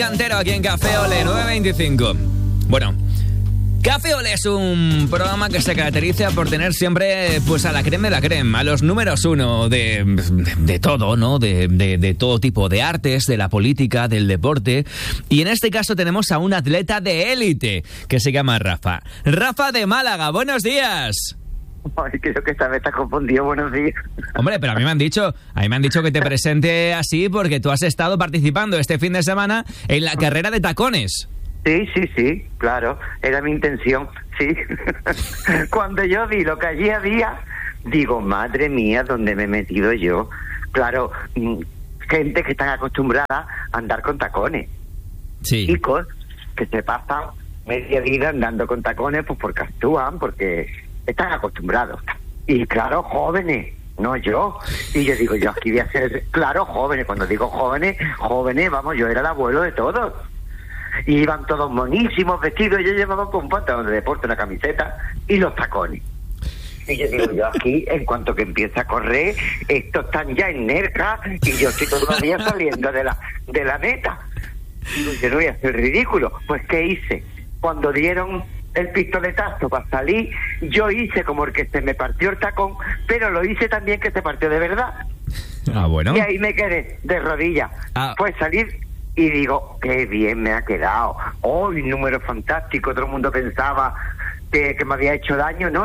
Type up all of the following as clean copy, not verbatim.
Cantero aquí en Café Olé 925. Bueno, Café Olé es un programa que se caracteriza por tener siempre pues a la creme de la creme, a los números uno de todo, ¿no? De todo tipo de artes, de la política, del deporte. Y en este caso tenemos a un atleta de élite que se llama Rafa. Rafa de Málaga, buenos días. Ay, creo que esta vez estás confundido, buenos días. Hombre, pero a mí me han dicho que te presente así porque tú has estado participando este fin de semana en la carrera de tacones. Sí, claro, era mi intención, sí. Cuando yo vi lo que allí había, digo, madre mía, ¿dónde me he metido yo? Claro, gente que está acostumbrada a andar con tacones. Sí. Chicos que se pasan media vida andando con tacones, pues porque actúan, porque están acostumbrados. Y claro, jóvenes, no yo. Y yo digo, yo aquí voy a ser, claro, jóvenes. Cuando digo jóvenes, vamos, yo era el abuelo de todos. Y iban todos monísimos vestidos. Yo llevaba con un pantalón de deporte, una camiseta y los tacones. Y yo digo, yo aquí, en cuanto que empieza a correr, estos están ya en Nerja y yo estoy todavía saliendo de la meta. Digo, yo no voy a hacer ridículo. Pues, ¿qué hice? Cuando dieron el pistoletazo para salir, yo hice como el que se me partió el tacón, pero lo hice también que se partió de verdad. Ah, bueno. Y ahí me quedé de rodillas. Pues salir y digo, qué bien me ha quedado. Oh, un número fantástico. Todo el mundo pensaba que me había hecho daño. No.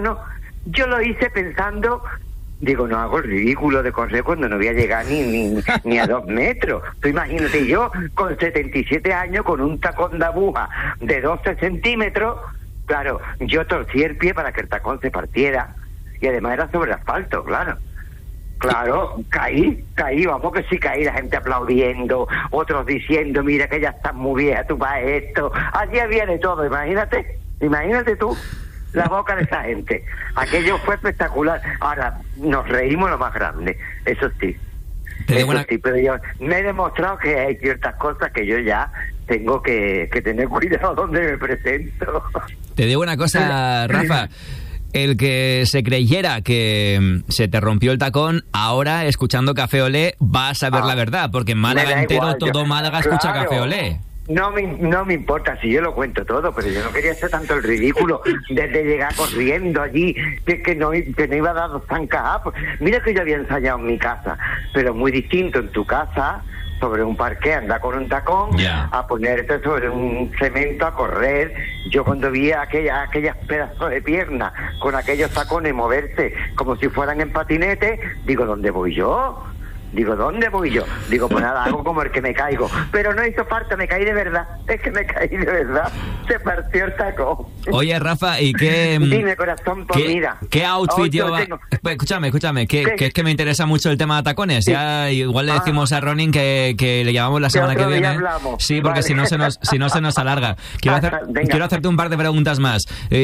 Yo lo hice pensando, digo, no hago el ridículo de correr cuando no voy a llegar ni a 2 metros. Tú imagínate yo con 77 años con un tacón de aguja de 12 centímetros. Claro, yo torcí el pie para que el tacón se partiera y además era sobre el asfalto, claro. Claro, caí, vamos que sí caí, la gente aplaudiendo, otros diciendo, mira que ya estás muy vieja tú para esto. Allí había de todo, imagínate tú la boca de esa gente. Aquello fue espectacular. Ahora, nos reímos lo más grande, eso sí. Sí, pero yo me he demostrado que hay ciertas cosas que yo ya tengo que tener cuidado donde me presento. Te digo una cosa, Rafa. El que se creyera que se te rompió el tacón, ahora, escuchando Café Olé, va a saber la verdad, porque en Málaga entero, igual, todo Málaga escucha Café Olé. No me importa si yo lo cuento todo, pero yo no quería hacer tanto el ridículo desde llegar corriendo allí, que no iba a dar zancas. Mira que yo había ensayado en mi casa, pero muy distinto en tu casa, sobre un parqué, andar con un tacón, a ponerte sobre un cemento a correr. Yo cuando vi aquellas pedazos de pierna con aquellos tacones moverse como si fueran en patinete, digo, ¿dónde voy yo? Digo, pues nada, hago como el que me caigo. Pero no hizo falta, me caí de verdad. Es que me caí de verdad. Se partió el tacón. Oye, Rafa, ¿y qué...? Dime, corazón, pues mira. ¿Qué outfit lleva? Escúchame, que es que me interesa mucho el tema de tacones. Sí. Ya igual le decimos a Ronin que le llamamos la semana que viene. Hablamos. Sí, porque si no se nos alarga. Quiero hacerte un par de preguntas más.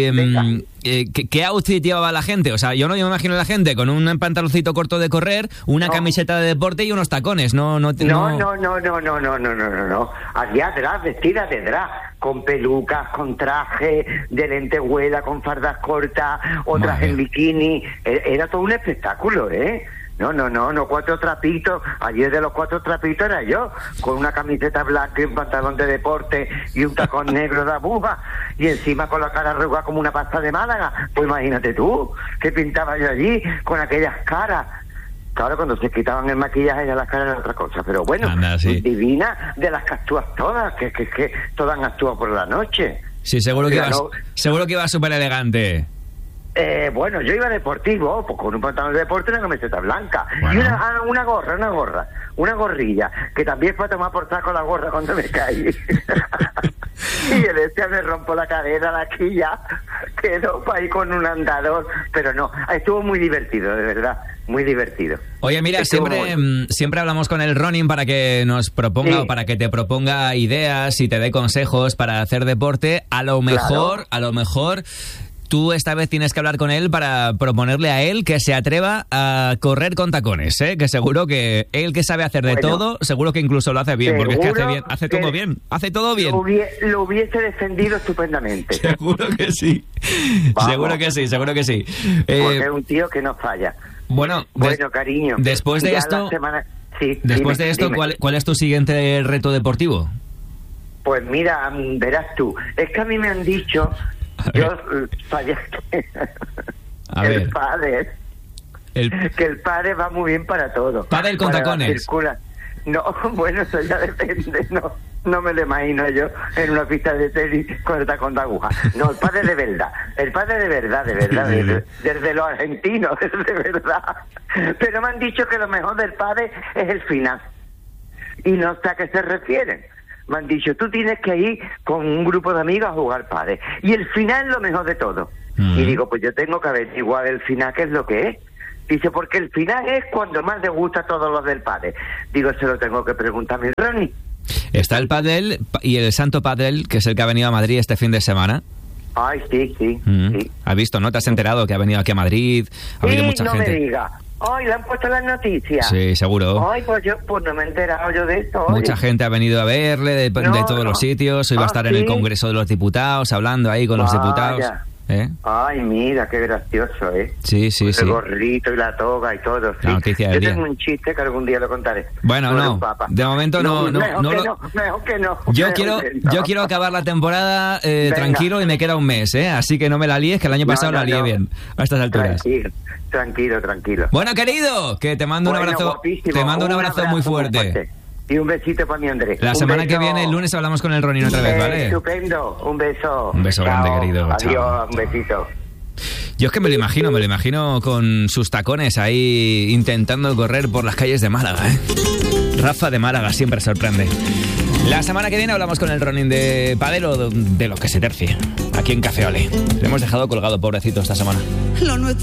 ¿Qué outfit llevaba la gente? O sea, yo no me imagino a la gente con un pantaloncito corto de correr, una camiseta de deporte y unos tacones. No. Allá atrás, vestida de drag, con pelucas, con traje de lentejuela, con fardas cortas, otras en bikini. Era todo un espectáculo, ¿eh? No, 4 trapitos. Ayer de los 4 trapitos era yo, con una camiseta blanca y un pantalón de deporte y un tacón negro de aguja, y encima con la cara arrugada como una pasta de Málaga. Pues imagínate tú, que pintaba yo allí con aquellas caras. Claro, cuando se quitaban el maquillaje ya las caras eran otra cosa, pero bueno, divina de las que actúas todas, que todas han actuado por la noche. Sí, seguro que ibas súper elegante. Bueno, yo iba deportivo, pues con un pantalón de deporte y una camiseta blanca. Bueno. Y una gorrilla, que también fue a tomar por saco la gorra cuando me caí. Y el me rompo la cadera, la quilla, quedó para ahí con un andador, pero no, estuvo muy divertido, de verdad, muy divertido. Oye, mira, siempre hablamos con el Ronin para que nos proponga, o para que te proponga ideas y te dé consejos para hacer deporte. A lo mejor tú esta vez tienes que hablar con él para proponerle a él que se atreva a correr con tacones, ¿eh? Que seguro que él, que sabe hacer de todo, seguro que incluso lo hace bien, porque es que hace todo bien. Lo hubiese defendido estupendamente. Seguro que sí. Vamos. Seguro que sí. Porque es un tío que no falla. Bueno, cariño. Después de esto, dime. ¿cuál es tu siguiente reto deportivo? Pues mira, verás tú, es que a mí me han dicho, el pádel, que el pádel va muy bien para todo. ¿Pádel con tacones? No, bueno, eso ya depende, no me lo imagino yo en una pista de tenis con el tacón de aguja. No, el pádel de verdad, desde los argentinos, de verdad. Pero me han dicho que lo mejor del pádel es el final. Y no sé a qué se refieren. Me han dicho, tú tienes que ir con un grupo de amigos a jugar pádel. Y el final es lo mejor de todo. Y digo, pues yo tengo que averiguar el final qué es lo que es. Dice, porque el final es cuando más les gusta a todos los del pádel. Digo, se lo tengo que preguntar a mi Ronnie. Está el pádel y el Santo Pádel, que es el que ha venido a Madrid este fin de semana. Ay, sí. ¿Has visto, no? ¿Te has enterado que ha venido aquí a Madrid? Ha habido mucha gente. No me digas. Ay, ¿le han puesto las noticias? Sí, seguro. Ay, pues no me he enterado yo de esto. Mucha gente ha venido a verle de todos los sitios. Hoy va a estar en el Congreso de los Diputados, hablando ahí con los diputados. Ay, mira, qué gracioso, Sí. El gorrito y la toga y todo. La noticia del día. Yo tengo un chiste que algún día lo contaré. Bueno, no. De momento no. Mejor que no. Yo quiero acabar la temporada tranquilo y me queda un mes, Así que no me la líes, que el año pasado la lié bien a estas alturas. Tranquilo. Bueno, querido, que te mando un abrazo. Guapísimo. Te mando un abrazo muy fuerte. Y un besito para mi Andrés. La semana que viene, el lunes, hablamos con el Ronin otra vez, ¿vale? Estupendo. Un beso. Un beso grande, querido. Adiós, chao. Un besito. Yo es que me lo imagino con sus tacones ahí intentando correr por las calles de Málaga, Rafa de Málaga siempre sorprende. La semana que viene hablamos con el Ronin de pádel o de lo que se tercie, aquí en Café Ole. Le hemos dejado colgado, pobrecito, esta semana.